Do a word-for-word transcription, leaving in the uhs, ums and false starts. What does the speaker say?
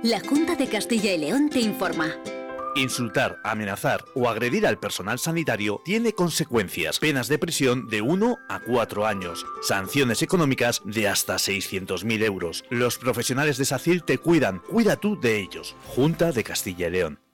La Junta de Castilla y León te informa. Insultar, amenazar o agredir al personal sanitario tiene consecuencias. Penas de prisión de uno a cuatro años. Sanciones económicas de hasta seiscientos mil euros. Los profesionales de SACIL te cuidan. Cuida tú de ellos. Junta de Castilla y León.